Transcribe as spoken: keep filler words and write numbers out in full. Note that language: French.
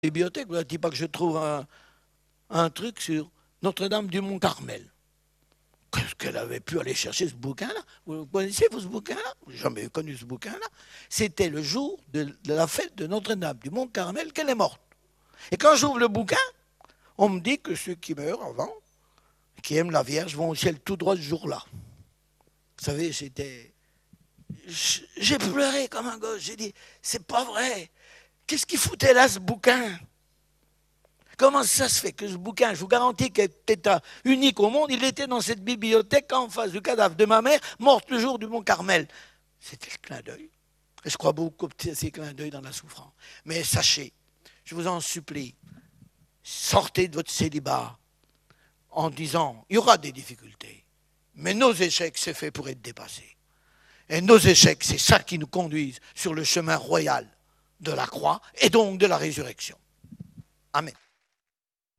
bibliothèque, vous ne dites pas que je trouve un, un truc sur Notre-Dame du Mont-Carmel. Qu'est-ce qu'elle avait pu aller chercher ce bouquin-là? Vous connaissez, vous, ce bouquin-là? J'ai jamais connu ce bouquin-là. C'était le jour de, de la fête de Notre-Dame du Mont-Carmel qu'elle est morte. Et quand j'ouvre le bouquin, on me dit que ceux qui meurent avant, qui aiment la Vierge, vont au ciel tout droit ce jour-là. Vous savez, c'était... J'ai pleuré comme un gosse. J'ai dit, c'est pas vrai. Qu'est-ce qu'il foutait là, ce bouquin? Comment ça se fait que ce bouquin, je vous garantis qu'il était unique au monde, il était dans cette bibliothèque en face du cadavre de ma mère, morte le jour du Mont Carmel. C'était le clin d'œil. Et je crois beaucoup à ces clins d'œil dans la souffrance. Mais sachez, je vous en supplie, sortez de votre célibat en disant, il y aura des difficultés, mais nos échecs, c'est fait pour être dépassés. Et nos échecs, c'est ça qui nous conduisent sur le chemin royal de la croix et donc de la résurrection. Amen.